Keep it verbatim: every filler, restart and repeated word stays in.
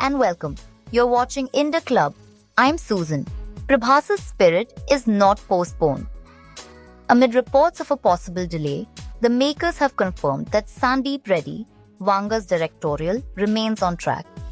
and welcome. You're watching In the Club. I'm Susan. Prabhas's Spirit is not postponed. Amid reports of a possible delay, the makers have confirmed that Sandeep Reddy, Vanga's directorial, remains on track.